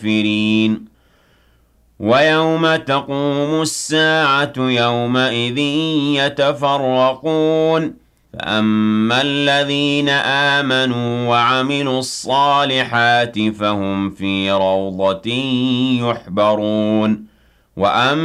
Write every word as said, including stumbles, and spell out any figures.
الْكَافِرِينَ وَيَوْمَ تَقُومُ السَّاعَةُ يَوْمَئِذٍ يَتَفَرَّقُونَ فَأَمَّا الَّذِينَ آمَنُوا وَعَمِلُوا الصَّالِحَاتِ فَهُمْ فِي رَوْضَةٍ يُحْبَرُونَ وَأَمَّا